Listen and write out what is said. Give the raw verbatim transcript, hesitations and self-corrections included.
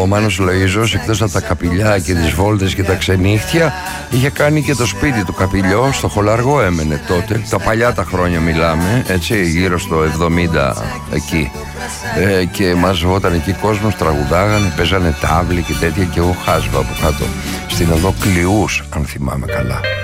Ο Μάνος Λοΐζος, εκτός από τα καπηλιά και τις βόλτες και τα ξενύχτια, είχε κάνει και το σπίτι του καπηλιό. Στο Χολαργό έμενε τότε. Τα παλιά τα χρόνια μιλάμε, έτσι, γύρω στο εβδομήντα εκεί. Ε, και μαζευόταν εκεί κόσμος, τραγουδάγανε, παίζανε τάβλη και τέτοια. Και εγώ χάσβα από κάτω στην οδό Κλειούς, αν θυμάμαι καλά.